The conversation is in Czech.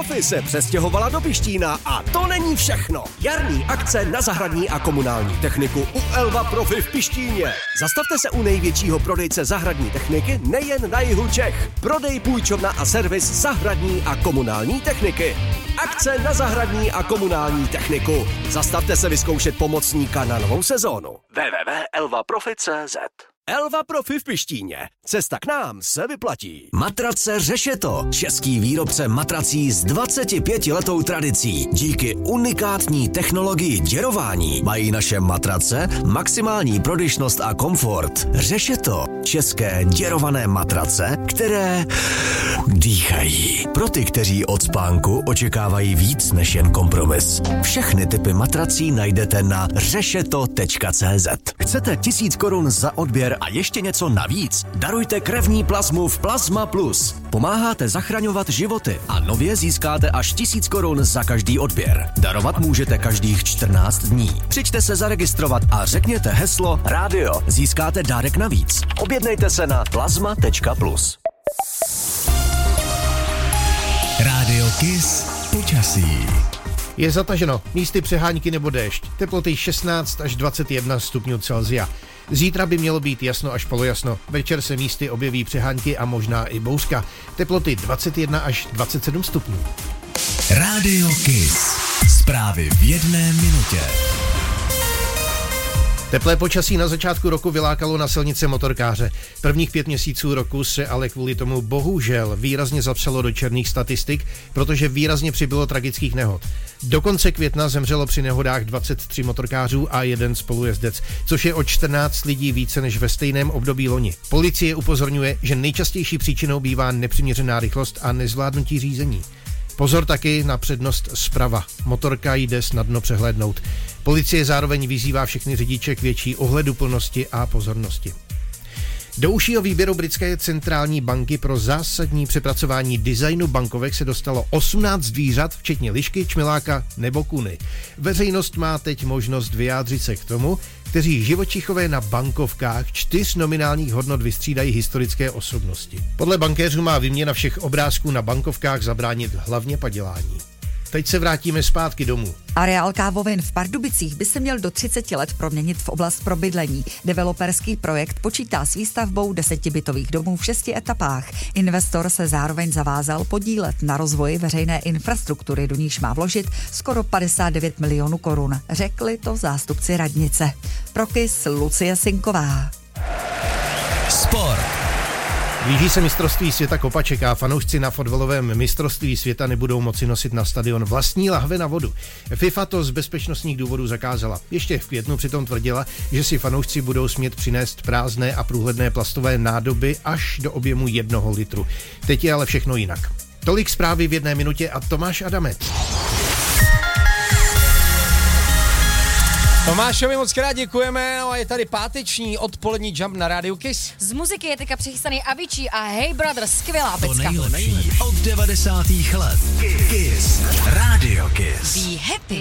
Profi se přestěhovala do Pištína a to není všechno. Jarní akce na zahradní a komunální techniku u Elva Profi v Pištíně. Zastavte se u největšího prodejce zahradní techniky nejen na jihu Čech. Prodej, půjčovna a servis zahradní a komunální techniky. Akce na zahradní a komunální techniku. Zastavte se vyzkoušet pomocníka na novou sezónu. www.elvaprofi.cz Elva Profi v Pištíně. Cesta k nám se vyplatí. Matrace Řešeto. Český výrobce matrací s 25letou tradicí. Díky unikátní technologii děrování mají naše matrace maximální prodyšnost a komfort. Řešeto. České děrované matrace, které dýchají. Pro ty, kteří od spánku očekávají víc než jen kompromis. Všechny typy matrací najdete na řešeto.cz. Chcete 1000 korun za odběr a ještě něco navíc? Darujte krevní plazmu v Plazma Plus. Pomáháte zachraňovat životy a nově získáte až 1000 korun za každý odběr. Darovat můžete každých 14 dní. Přijďte se zaregistrovat a řekněte heslo rádio. Získáte dárek navíc. Objednejte se na plazma.plus. Rádio Kiss počasí. Je zataženo, místy přehánky nebo déšť. Teploty 16 až 21 stupňů Celsia. Zítra by mělo být jasno až polojasno. Večer se místy objeví přehánky a možná i bouřka. Teploty 21 až 27 stupňů. Rádio Kiss. Zprávy v 1 minutě. Teplé počasí na začátku roku vylákalo na silnice motorkáře. Prvních 5 měsíců roku se ale kvůli tomu bohužel výrazně zapsalo do černých statistik, protože výrazně přibylo tragických nehod. Do konce května zemřelo při nehodách 23 motorkářů a 1 spolujezdec, což je o 14 lidí více než ve stejném období loni. Policie upozorňuje, že nejčastější příčinou bývá nepřiměřená rychlost a nezvládnutí řízení. Pozor taky na přednost zprava. Motorka jde snadno přehlédnout. Policie zároveň vyzývá všechny řidiče k větší ohleduplnosti a pozornosti. Do užšího výběru britské centrální banky pro zásadní přepracování designu bankovek se dostalo 18 zvířat, včetně lišky, čmeláka nebo kuny. Veřejnost má teď možnost vyjádřit se k tomu, kteří živočichové na bankovkách 4 nominálních hodnot vystřídají historické osobnosti. Podle bankéřů má výměna všech obrázků na bankovkách zabránit hlavně padělání. Teď se vrátíme zpátky domů. Areál kávovin v Pardubicích by se měl do 30 let proměnit v oblast pro bydlení. Developerský projekt počítá s výstavbou 10 bytových domů v 6 etapách. Investor se zároveň zavázal podílet na rozvoji veřejné infrastruktury, do níž má vložit skoro 59 milionů korun. Řekli to zástupci radnice. Pro Kiss Lucie Sinková. Sport. Blíží se mistrovství světa kopaček a fanoušci na fotbalovém mistrovství světa nebudou moci nosit na stadion vlastní lahve na vodu. FIFA to z bezpečnostních důvodů zakázala. Ještě v květnu přitom tvrdila, že si fanoušci budou smět přinést prázdné a průhledné plastové nádoby až do objemu 1 litru. Teď je ale všechno jinak. Tolik zprávy v 1 minutě a Tomáš Adamec. Tomášovi moc krát děkujeme, no a je tady páteční odpolední jump na Rádiu Kiss. Z muziky je teďka přichystaný Avicii a Hey Brother, skvělá To pecka. nejlepší od 90. let. Kiss. Rádio Kiss. Be happy.